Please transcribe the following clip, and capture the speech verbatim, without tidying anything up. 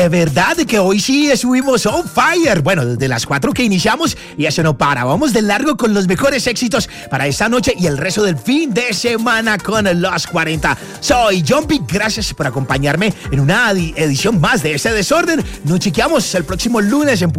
De verdad que hoy sí estuvimos on fire. Bueno, desde las cuatro que iniciamos y eso no para. Vamos de largo con los mejores éxitos para esta noche y el resto del fin de semana con los cuarenta. Soy John P. Gracias por acompañarme en una edición más de este desorden. Nos chequeamos el próximo lunes en